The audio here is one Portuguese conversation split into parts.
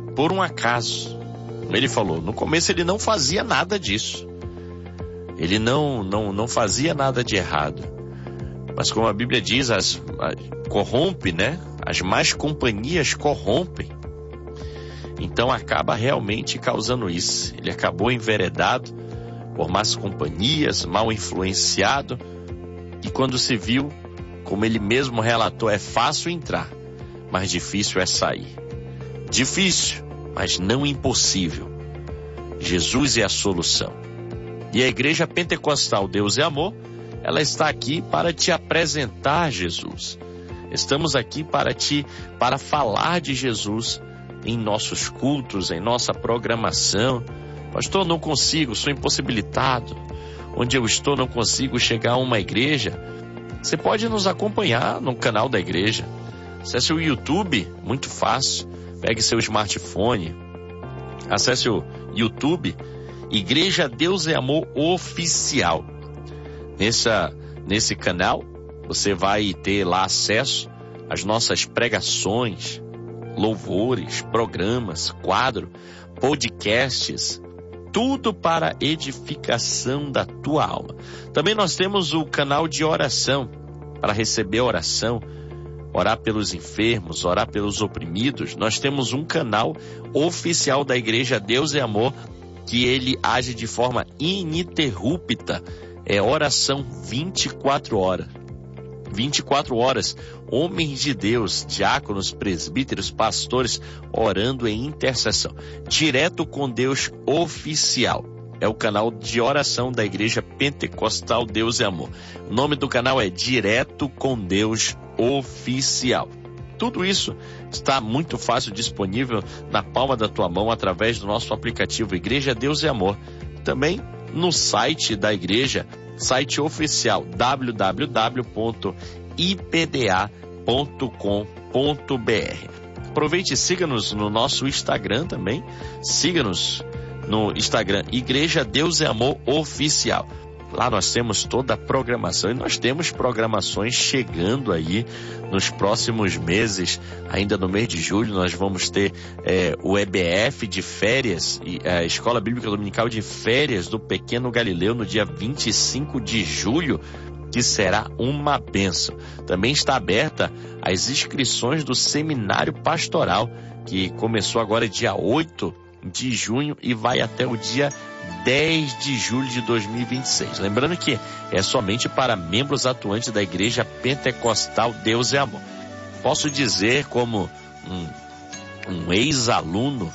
por um acaso. Ele falou, no começo ele não fazia nada disso. Ele não fazia nada de errado. Mas como a Bíblia diz, corrompe, né? As más companhias corrompem. Então acaba realmente causando isso. Ele acabou enveredado por más companhias, mal influenciado. E quando se viu, como ele mesmo relatou, é fácil entrar, mas difícil é sair. Difícil, mas não impossível. Jesus é a solução. E a Igreja Pentecostal Deus é Amor, ela está aqui para te apresentar Jesus. Estamos aqui para falar de Jesus em nossos cultos, em nossa programação. Pastor, não consigo, sou impossibilitado. Onde eu estou, não consigo chegar a uma igreja. Você pode nos acompanhar no canal da igreja. Acesse o YouTube, muito fácil. Pegue seu smartphone, acesse o YouTube, Igreja Deus é Amor Oficial. Nesse canal, você vai ter lá acesso às nossas pregações, louvores, programas, quadro, podcasts, tudo para edificação da tua alma. Também nós temos o canal de oração, para receber oração, orar pelos enfermos, orar pelos oprimidos. Nós temos um canal oficial da Igreja Deus é Amor, que ele age de forma ininterrupta. É oração 24 horas. 24 horas, homens de Deus, diáconos, presbíteros, pastores, orando em intercessão. Direto com Deus Oficial. É o canal de oração da Igreja Pentecostal Deus é Amor. O nome do canal é Direto com Deus Oficial. Tudo isso está muito fácil disponível na palma da tua mão através do nosso aplicativo Igreja Deus é Amor. Também no site da igreja, site oficial www.ipda.com.br. Aproveite e siga-nos no nosso Instagram também. Siga-nos no Instagram Igreja Deus é Amor Oficial. Lá nós temos toda a programação e nós temos programações chegando aí nos próximos meses. Ainda no mês de julho nós vamos ter o EBF de férias, a Escola Bíblica Dominical de Férias do Pequeno Galileu no dia 25 de julho, que será uma bênção. Também está aberta as inscrições do Seminário Pastoral, que começou agora dia 8 de junho e vai até o dia 10 de julho de 2026. Lembrando que é somente para membros atuantes da Igreja Pentecostal Deus é Amor. Posso dizer como um ex-aluno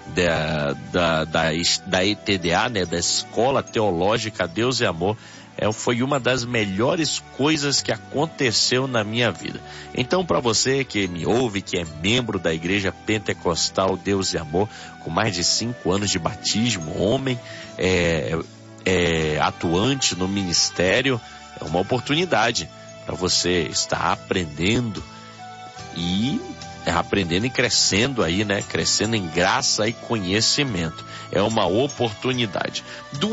da ETDA, né, da Escola Teológica Deus é Amor, foi uma das melhores coisas que aconteceu na minha vida. Então, para você que me ouve, que é membro da Igreja Pentecostal Deus e Amor, com mais de 5 anos de batismo, homem, atuante no ministério, é uma oportunidade para você estar aprendendo e crescendo aí, né? Crescendo em graça e conhecimento. É uma oportunidade.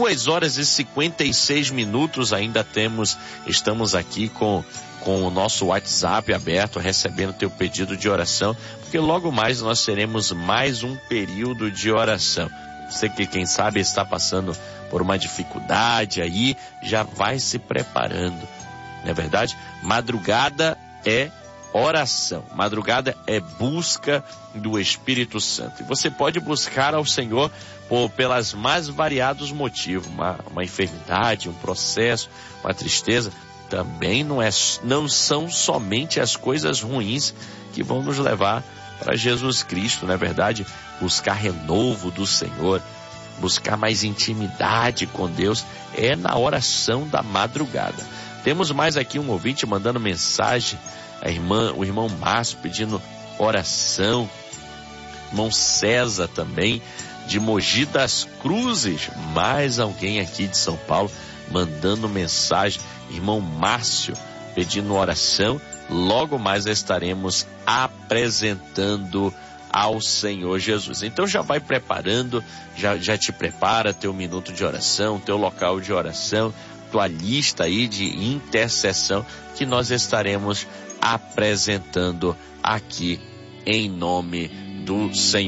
2h56 ainda estamos aqui com o nosso WhatsApp aberto, recebendo teu pedido de oração, porque logo mais nós teremos mais um período de oração. Você que, quem sabe, está passando por uma dificuldade aí, já vai se preparando. Não é verdade? Madrugada é oração. Madrugada é busca do Espírito Santo. E você pode buscar ao Senhor pelas mais variados motivos. Uma enfermidade, um processo, uma tristeza. Também não são somente as coisas ruins que vão nos levar para Jesus Cristo, não é verdade? Buscar renovo do Senhor, buscar mais intimidade com Deus, é na oração da madrugada. Temos mais aqui um ouvinte mandando mensagem, o irmão Márcio pedindo oração, irmão César também, de Mogi das Cruzes, mais alguém aqui de São Paulo mandando mensagem, irmão Márcio pedindo oração. Logo mais estaremos apresentando ao Senhor Jesus. Então já vai preparando, já te prepara teu minuto de oração, teu local de oração, tua lista aí de intercessão, que nós estaremos apresentando aqui em nome do Senhor.